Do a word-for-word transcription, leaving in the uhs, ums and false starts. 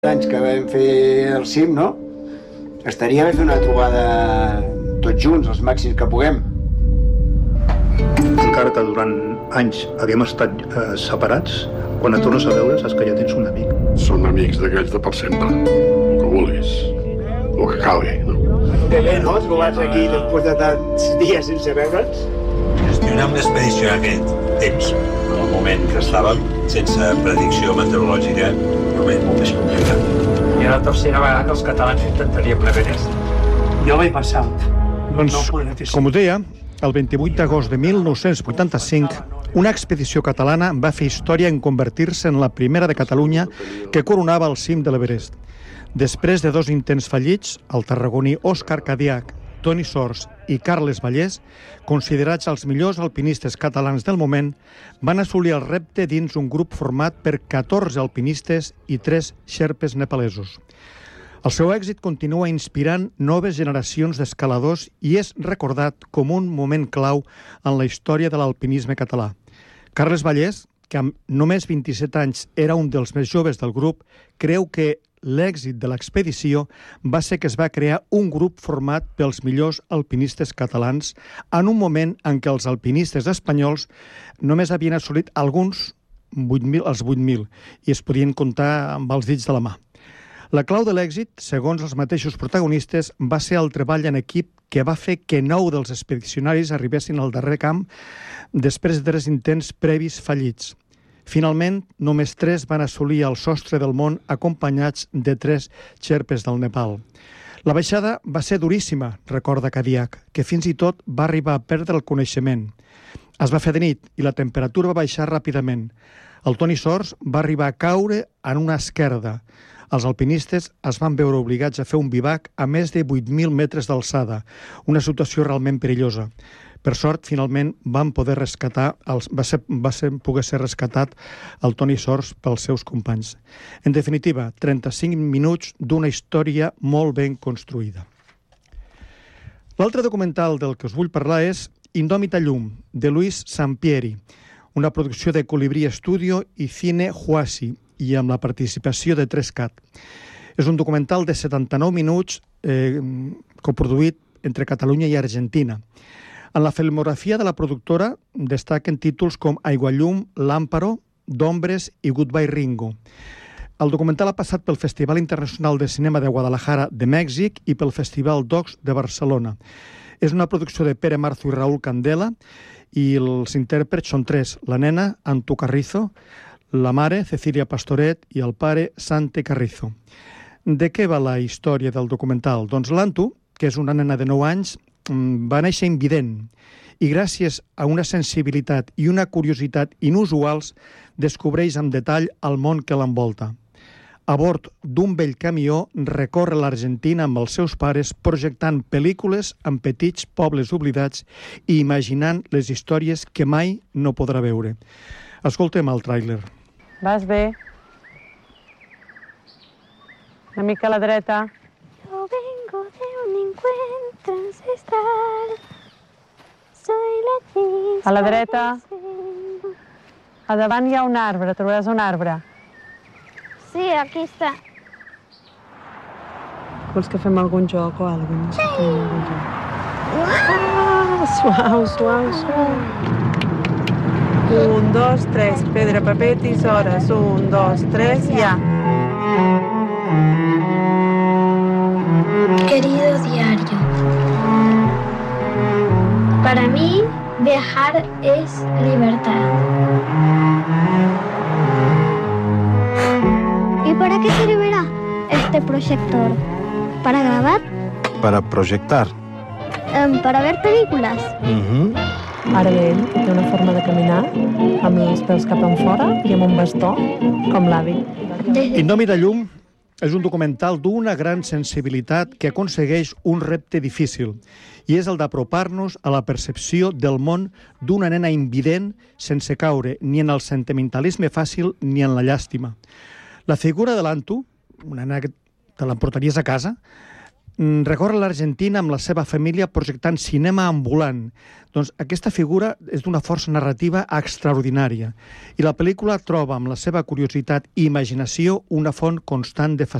anys que vam fer el cim, no? Estaria bé fer una trobada tots junts, els màxims que puguem. Encara que durant anys haguem estat eh, separats, quan et tornes a veure saps que ja tens un amic. Són amics d'aquells de per sempre, el que vulguis, el que calgui, no? Que bé, no? Trobats aquí després de tants dies sense veure'ns. Gestionar una expedició en aquest temps, en el moment que estàvem, sense predicció meteorològica, moment molt més complicat. I la tercera vegada que els catalans intentaríem l'Everest. Jo vaig passar. Doncs, com us deia, el vint-i-vuit d'agost de mil nou-cents vuitanta-cinc, una expedició catalana va fer història en convertir-se en la primera de Catalunya que coronava el cim de l'Everest. Després de dos intents fallits, el tarragoní Òscar Cadiach, Toni Sors i Carles Vallès, considerats els millors alpinistes catalans del moment, van assolir el repte dins un grup format per catorze alpinistes i tres xerpes nepalesos. El seu èxit continua inspirant noves generacions d'escaladors i és recordat com un moment clau en la història de l'alpinisme català. Carles Vallès, que amb només vint-i-set anys era un dels més joves del grup, creu que l'èxit de l'expedició va ser que es va crear un grup format pels millors alpinistes catalans en un moment en què els alpinistes espanyols només havien assolit alguns, vuit mil, els vuit mil, i es podien comptar amb els dits de la mà. La clau de l'èxit, segons els mateixos protagonistes, va ser el treball en equip que va fer que nou dels expedicionaris arribessin al darrer camp després de tres intents previs fallits. Finalment, només tres van assolir el sostre del món acompanyats de tres xerpes del Nepal. La baixada va ser duríssima, recorda Cadiach, que fins i tot va arribar a perdre el coneixement. Es va fer de nit i la temperatura va baixar ràpidament. El Toni Sors va arribar a caure en una esquerda. Els alpinistes es van veure obligats a fer un bivac a més de vuit mil metres d'alçada, una situació realment perillosa. Per sort, finalment, van poder rescatar, els, va, ser, va ser, poder ser rescatat el Toni Sors pels seus companys. En definitiva, trenta-cinc minuts d'una història molt ben construïda. L'altre documental del que us vull parlar és Indòmita llum, de Luis Sampieri, una producció de Colibrí Studio i Cine Huasi, i amb la participació de tres cat. És un documental de setanta-nou minuts eh, coproduït entre Catalunya i Argentina. En la filmografia de la productora destaquen títols com Aiguallum, Lámparo, D'Ombres i Goodbye Ringo. El documental ha passat pel Festival Internacional de Cinema de Guadalajara de Mèxic i pel Festival Docs de Barcelona. És una producció de Pere Marzo i Raúl Candela i els intèrprets són tres: la nena, Antu Carrizo, la mare, Cecilia Pastoret, i el pare, Sante Carrizo. De què va la història del documental? Doncs l'Antu, que és una nena de nou anys, va néixer invident i gràcies a una sensibilitat i una curiositat inusuals descobreix amb detall el món que l'envolta. A bord d'un vell camió recorre l'Argentina amb els seus pares projectant pel·lícules en petits pobles oblidats i imaginant les històries que mai no podrà veure. Escoltem el tràiler. Vas bé? Una mica a la dreta. Yo vengo de un encuentro ancestral. Soy la chispa. A la dreta. A davant hi ha un arbre, trobaràs un arbre. Sí, aquí està. Vols que fem algun joc o alguna cosa? Sí. Ah, suau, suau, suau. Un, dos, tres, pedra, paper, tisores. Un, dos, tres, ja. Querido diario, para mí viajar es libertad. ¿Y para qué servirá este proyector? ¿Para grabar? Para proyectar. Um, ¿Para ver películas? Uh-huh. Ara ve ell, té una forma de caminar amb els peus cap enfora i amb un bastó, com l'avi. Indòmita llum és un documental d'una gran sensibilitat que aconsegueix un repte difícil i és el d'apropar-nos a la percepció del món d'una nena invident sense caure ni en el sentimentalisme fàcil ni en la llàstima. La figura de l'Antu, una nena que te l'emportaries a casa, recorre l'Argentina amb la seva família projectant cinema ambulant. Doncs aquesta figura és d'una força narrativa extraordinària i la pel·lícula troba amb la seva curiositat i imaginació una font constant de fascinació.